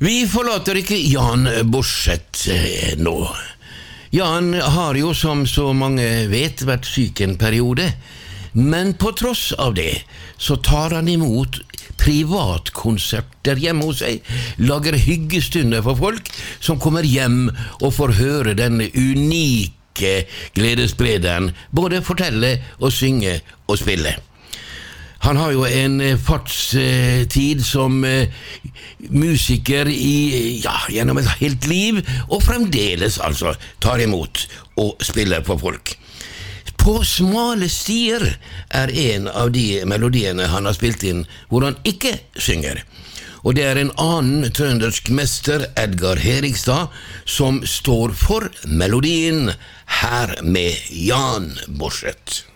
Vi forlater ikke Jan Borseth nå. Jan har jo, som så mange vet, vært syk en periode, men på tross av det så tar han imot privatkonserter hjemme hos seg, lager hyggestunder for folk som kommer hjem og får høre denne unike gledessprederen både fortelle og synge og spille. Han har jo en fartstid som musiker gjennom et helt liv, og fremdeles altså tar imot og spiller for folk. På smale stier en av de melodiene han har spilt inn hvor han ikke synger. Og det en annen trøndersk mester, Edgar Herigstad, som står for melodien her med Jan Borseth.